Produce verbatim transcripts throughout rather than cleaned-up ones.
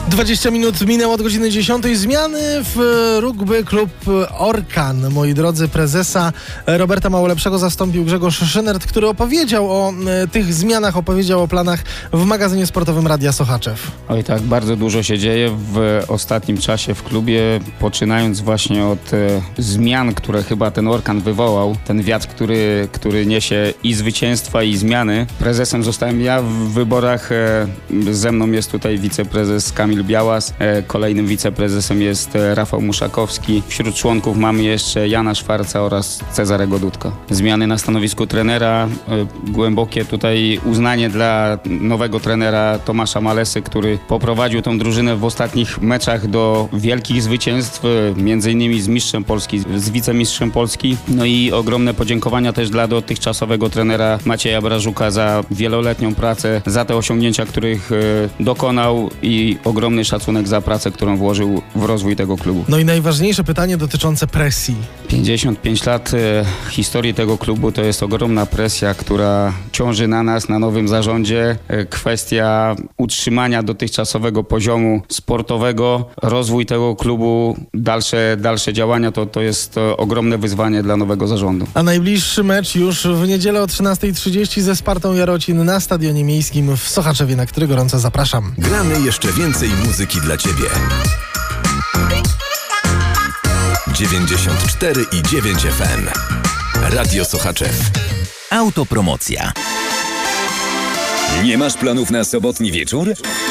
dwadzieścia minut minęło od godziny dziesiątej. Zmiany w rugby klub Orkan. Moi drodzy, prezesa Roberta Małolepszego zastąpił Grzegorz Szynert, który opowiedział o e, tych zmianach, opowiedział o planach w magazynie sportowym Radia Sochaczew. Oj tak, bardzo dużo się dzieje w ostatnim czasie w klubie, poczynając właśnie od e, zmian, które chyba ten Orkan wywołał. Ten wiatr, który, który niesie i zwycięstwa, i zmiany. Prezesem zostałem ja w wyborach. E, ze mną jest tutaj wiceprezes Kamil Białas. E, kolejnym wiceprezesem jest e, Rafał Muszakowski. Wśród członków mamy jeszcze Jana Szwarca oraz Cezarego Dudka. Zmiany na stanowisku trenera, e, głębokie tutaj uznanie dla nowego trenera Tomasza Malesy, który poprowadził tą drużynę w ostatnich meczach do wielkich zwycięstw, e, między innymi z mistrzem Polski, z wicemistrzem Polski. No i ogromne podziękowania też dla dotychczasowego trenera Macieja Brażuka za wieloletnią pracę, za te osiągnięcia, których e, dokonał, i ogromny szacunek za pracę, którą włożył w rozwój tego klubu. No i najważniejsze pytanie dotyczące presji. pięćdziesiąt pięć lat e, historii tego klubu to jest ogromna presja, która ciąży na nas, na nowym zarządzie. E, kwestia utrzymania dotychczasowego poziomu sportowego, rozwój tego klubu, dalsze, dalsze działania to, to jest e, ogromne wyzwanie dla nowego zarządu. A najbliższy mecz już w niedzielę o trzynastej trzydzieści ze Spartą Jarocin na Stadionie Miejskim w Sochaczewie, na który gorąco zapraszam. Gramy jeszcze więcej muzyki dla Ciebie. dziewięćdziesiąt cztery i dziewięć F M. Radio Sochaczew. Autopromocja. Nie masz planów na sobotni wieczór?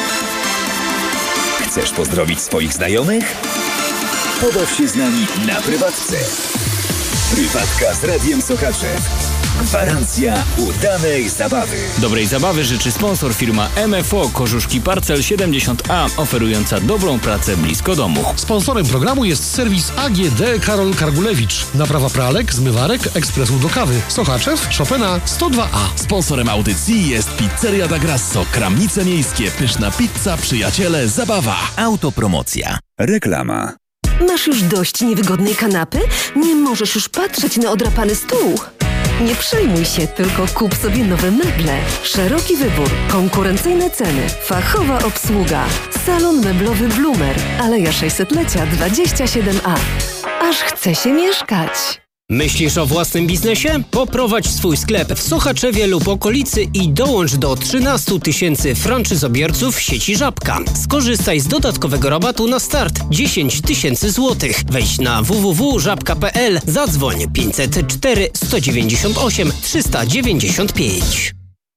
Chcesz pozdrowić swoich znajomych? Pobaw się z nami na prywatce. Prywatka z Radiem Sochaczew. Gwarancja udanej zabawy. Dobrej zabawy życzy sponsor firma M F O Kożuszki Parcel siedemdziesiąt A, oferująca dobrą pracę blisko domu. Sponsorem programu jest serwis A G D Karol Kargulewicz. Naprawa pralek, zmywarek, ekspresów do kawy. Sochaczew, Chopina sto dwa A. Sponsorem audycji jest Pizzeria da Grasso, Kramnice Miejskie, pyszna pizza, przyjaciele, zabawa. Autopromocja. Reklama. Masz już dość niewygodnej kanapy? Nie możesz już patrzeć na odrapany stół? Nie przejmuj się, tylko kup sobie nowe meble. Szeroki wybór, konkurencyjne ceny, fachowa obsługa. Salon meblowy Blumer, Aleja sześćsetlecia dwadzieścia siedem A. Aż chce się mieszkać. Myślisz o własnym biznesie? Poprowadź swój sklep w Sochaczewie lub okolicy i dołącz do trzynastu tysięcy franczyzobiorców sieci Żabka. Skorzystaj z dodatkowego rabatu na start dziesięć tysięcy złotych. Wejdź na w w w kropka żabka kropka p l, zadzwoń pięćset cztery sto dziewięćdziesiąt osiem trzysta dziewięćdziesiąt pięć.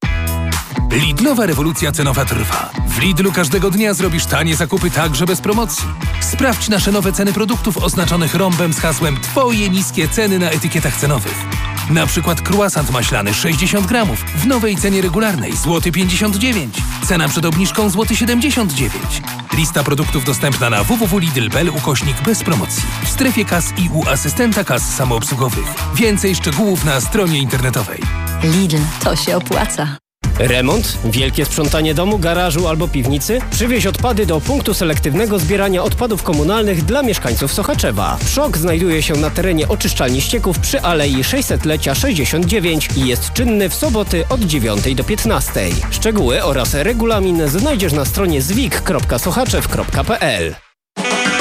Lidlowa rewolucja cenowa trwa. W Lidlu każdego dnia zrobisz tanie zakupy także bez promocji. Sprawdź nasze nowe ceny produktów oznaczonych rąbem z hasłem Twoje niskie ceny na etykietach cenowych. Na przykład croissant maślany sześćdziesiąt gramów w nowej cenie regularnej złoty pięćdziesiąt dziewięć. Cena przed obniżką złoty siedemdziesiąt dziewięć. Lista produktów dostępna na w w w kropka lidl kropka p l ukośnik bez promocji. W strefie kas i u asystenta kas samoobsługowych. Więcej szczegółów na stronie internetowej. Lidl, to się opłaca. Remont, wielkie sprzątanie domu, garażu albo piwnicy? Przywieź odpady do punktu selektywnego zbierania odpadów komunalnych dla mieszkańców Sochaczewa. Przok znajduje się na terenie oczyszczalni ścieków przy Alei sześćsetlecia sześćdziesiąt dziewięć i jest czynny w soboty od dziewiątej do piętnastej. Szczegóły oraz regulamin znajdziesz na stronie zwik kropka sochaczew kropka p l.